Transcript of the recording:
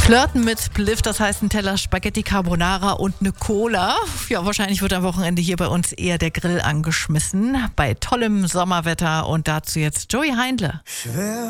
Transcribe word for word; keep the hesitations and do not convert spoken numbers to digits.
Flirten mit Bliff, das heißt ein Teller Spaghetti Carbonara und eine Cola. Ja, wahrscheinlich wird am Wochenende hier bei uns eher der Grill angeschmissen. Bei tollem Sommerwetter und dazu jetzt Joey Heindle. Schwer